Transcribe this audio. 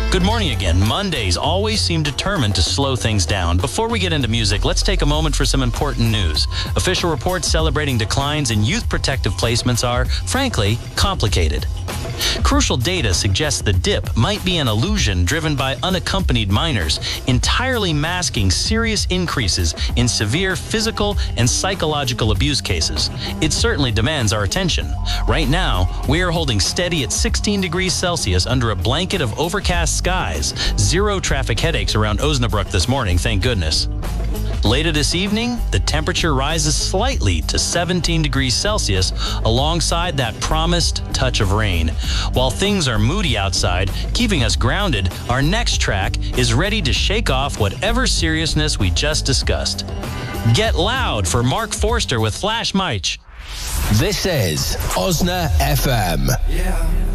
Good morning again. Mondays always seem determined to slow things down. Before we get into music, let's take a moment for some important news. Official reports celebrating declines in youth protective placements are, frankly, complicated. Crucial data suggests the dip might be an illusion driven by unaccompanied minors, entirely masking serious increases in severe physical and psychological abuse cases. It certainly demands our attention. Right now, we are holding steady at 16 degrees Celsius under a blanket of overcast skies. Zero traffic headaches around Osnabrück this morning, thank goodness. Later this evening, the temperature rises slightly to 17 degrees Celsius alongside that promised touch of rain. While things are moody outside, keeping us grounded, our next track is ready to shake off whatever seriousness we just discussed. Get loud for Mark Forster with Flash Mike. This is Osna FM. Yeah.